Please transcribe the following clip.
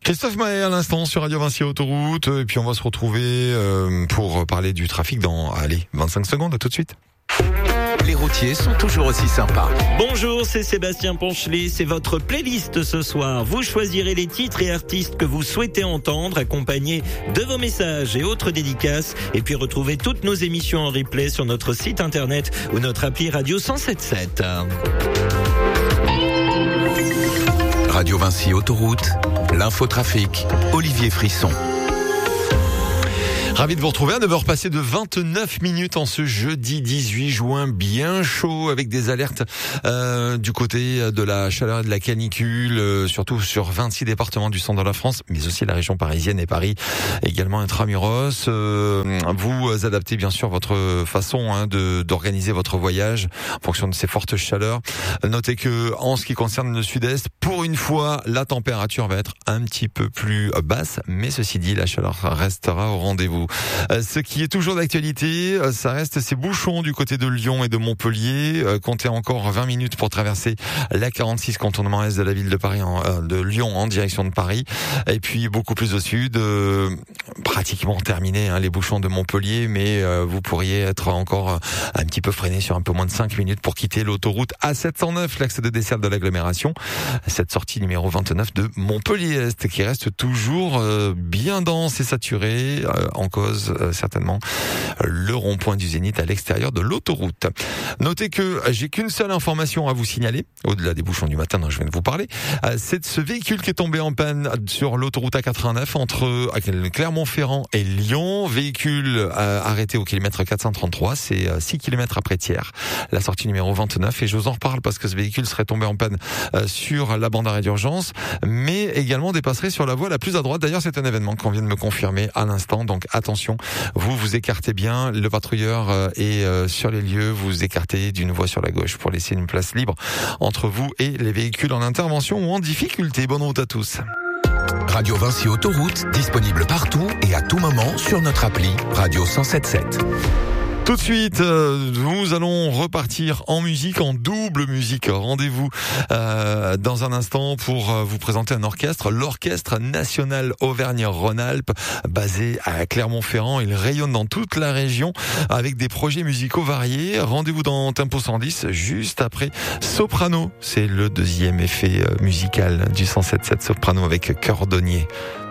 Christophe Mahé à l'instant sur Radio Vinci Autoroute, et puis on va se retrouver pour parler du trafic dans 25 secondes, à tout de suite. Les routiers sont toujours aussi sympas. Bonjour, c'est Sébastien Ponchelet, c'est votre playlist ce soir. Vous choisirez les titres et artistes que vous souhaitez entendre, accompagnés de vos messages et autres dédicaces. Et puis retrouvez toutes nos émissions en replay sur notre site internet ou notre appli Radio 107.7. Radio Vinci Autoroute, l'infotrafic, Olivier Frisson. Ravi de vous retrouver à 9h passées de 29 minutes en ce jeudi 18 juin, bien chaud avec des alertes du côté de la chaleur et de la canicule, surtout sur 26 départements du centre de la France, mais aussi la région parisienne et Paris, également intramuros. Vous adaptez bien sûr votre façon d'organiser votre voyage en fonction de ces fortes chaleurs. Notez que en ce qui concerne le sud-est, pour une fois, la température va être un petit peu plus basse, mais ceci dit, la chaleur restera au rendez-vous. Ce qui est toujours d'actualité, ça reste ces bouchons du côté de Lyon et de Montpellier. Comptez encore 20 minutes pour traverser la 46 contournement est de la ville de Paris, de Lyon en direction de Paris. Et puis beaucoup plus au sud, pratiquement terminé les bouchons de Montpellier, mais vous pourriez être encore un petit peu freiné sur un peu moins de 5 minutes pour quitter l'autoroute A709, l'axe de desserte de l'agglomération. Cette sortie numéro 29 de Montpellier-Est qui reste toujours bien dense et saturée, en cause certainement le rond-point du Zénith à l'extérieur de l'autoroute. Notez que j'ai qu'une seule information à vous signaler, au-delà des bouchons du matin dont je viens de vous parler, c'est ce véhicule qui est tombé en panne sur l'autoroute A89 entre Clermont-Ferrand et Lyon, véhicule arrêté au kilomètre 433, c'est 6 km après Thiers, la sortie numéro 29, et je vous en reparle parce que ce véhicule serait tombé en panne sur la bande d'arrêt d'urgence, mais également dépasserait sur la voie la plus à droite. D'ailleurs, c'est un événement qu'on vient de me confirmer à l'instant, donc attention, vous écartez bien, le patrouilleur est sur les lieux, vous écartez d'une voie sur la gauche pour laisser une place libre entre vous et les véhicules en intervention ou en difficulté. Bonne route à tous. Radio Vinci Autoroute, disponible partout et à tout moment sur notre appli Radio 107.7. Tout de suite, nous allons repartir en musique, en double musique. Rendez-vous dans un instant pour vous présenter un orchestre, l'Orchestre National Auvergne-Rhône-Alpes, basé à Clermont-Ferrand. Il rayonne dans toute la région avec des projets musicaux variés. Rendez-vous dans Tempo 110, juste après Soprano. C'est le deuxième effet musical du 107.7 Soprano avec Cordonnier.